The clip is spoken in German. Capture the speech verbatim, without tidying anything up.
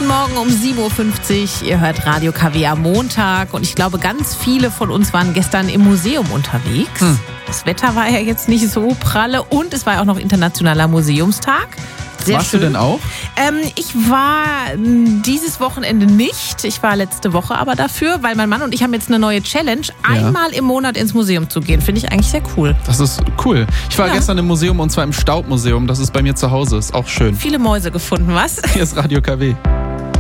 Guten Morgen um sieben Uhr fünfzig. Ihr hört Radio K W am Montag. Und ich glaube, ganz viele von uns waren gestern im Museum unterwegs. Hm. Das Wetter war ja jetzt nicht so pralle. Und es war ja auch noch Internationaler Museumstag. Sehr Warst schön. du denn auch? Ähm, ich war m, dieses Wochenende nicht. Ich war letzte Woche aber dafür, weil mein Mann und ich haben jetzt eine neue Challenge, Ja. einmal im Monat ins Museum zu gehen. Finde ich eigentlich sehr cool. Das ist cool. Ich war Ja. gestern im Museum und zwar im Staubmuseum. Das ist bei mir zu Hause. Ist auch schön. Viele Mäuse gefunden, was? Hier ist Radio K W.